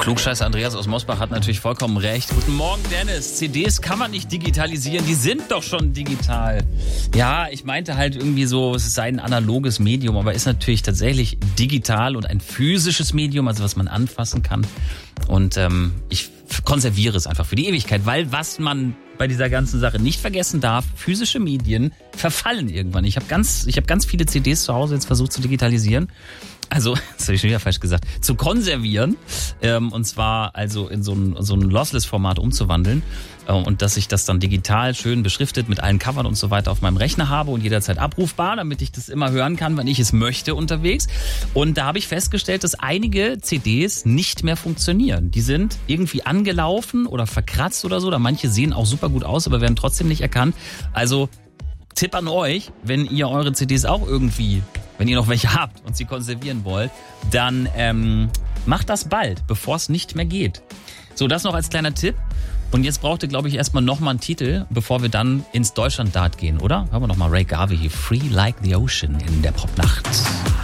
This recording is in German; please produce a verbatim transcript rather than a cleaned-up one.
Klugscheißer Andreas aus Mosbach hat natürlich vollkommen recht. Guten Morgen, Dennis. C Ds kann man nicht digitalisieren, die sind doch schon digital. Ja, ich meinte halt irgendwie so, es sei ein analoges Medium, aber ist natürlich tatsächlich digital und ein physisches Medium, also was man anfassen kann. Und ähm, ich konserviere es einfach für die Ewigkeit, weil was man bei dieser ganzen Sache nicht vergessen darf, physische Medien verfallen irgendwann. Ich habe ganz, ich habe ganz viele C Ds zu Hause jetzt versucht zu digitalisieren. Also, das habe ich schon wieder falsch gesagt, zu konservieren, ähm, und zwar also in so ein, so ein Lossless-Format umzuwandeln, äh, und dass ich das dann digital schön beschriftet mit allen Covern und so weiter auf meinem Rechner habe und jederzeit abrufbar, damit ich das immer hören kann, wann ich es möchte unterwegs. Und da habe ich festgestellt, dass einige C Ds nicht mehr funktionieren. Die sind irgendwie angelaufen oder verkratzt oder so, oder manche sehen auch super gut aus, aber werden trotzdem nicht erkannt. Also Tipp an euch, wenn ihr eure C Ds auch irgendwie, wenn ihr noch welche habt und sie konservieren wollt, dann ähm, macht das bald, bevor es nicht mehr geht. So, das noch als kleiner Tipp. Und jetzt braucht ihr, glaube ich, erstmal nochmal einen Titel, bevor wir dann ins Deutschland-Dart gehen, oder? Hören wir nochmal Ray Garvey, Free Like the Ocean in der Popnacht.